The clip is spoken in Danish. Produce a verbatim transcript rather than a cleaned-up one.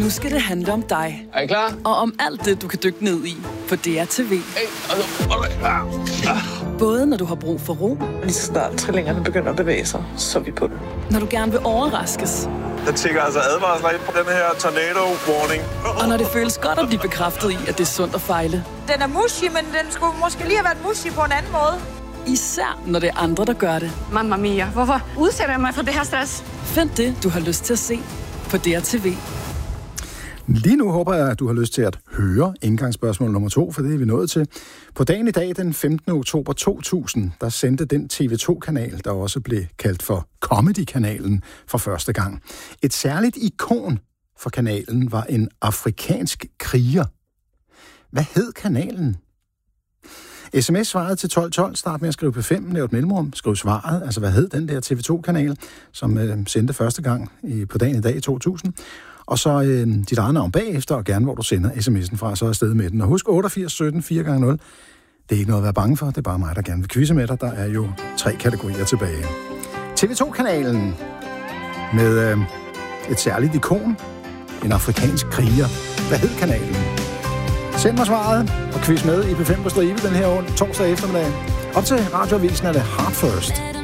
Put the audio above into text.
Nu skal det handle om dig. Er I klar? Og om alt det, du kan dykke ned i på D R T V. Både når du har brug for ro. Lige så snart trillingerne begynder at bevæge sig, så er vi på det. Når du gerne vil overraskes. Der tænker altså advarsler ind på den her tornado warning. Og når det føles godt at blive bekræftet i, at det er sundt at fejle. Den er mushy, men den skulle måske lige have været mushy på en anden måde. Især når det er andre, der gør det. Mamma mia, hvorfor udsætter jeg mig for det her stress? Find det, du har lyst til at se på D R T V. Lige nu håber jeg, at du har lyst til at høre indgangsspørgsmål nummer to, for det er vi nået til. På dagen i dag, den femtende oktober to tusind, der sendte den T V to-kanal, der også blev kaldt for Comedy-kanalen for første gang. Et særligt ikon for kanalen var en afrikansk kriger. Hvad hed kanalen? sms svaret til tolv tolv, start med at skrive P fem, lav et mellemrum, skriv svaret, altså hvad hed den der T V to-kanal, som øh, sendte første gang i, på dagen i dag i to tusind. Og så øh, dit eget navn bagefter, og gerne hvor du sender sms'en fra, så er afsted med den. Og husk otteogfirs sytten fire gange nul. Det er ikke noget at være bange for, det er bare mig, der gerne vil quizze med dig. Der er jo tre kategorier tilbage. T V to-kanalen med øh, et særligt ikon, en afrikansk kriger. Hvad hed kanalen? Send mig svaret og quiz med i P fem på stribe den her torsdag eftermiddag. Op til radioavisen er det Hard First.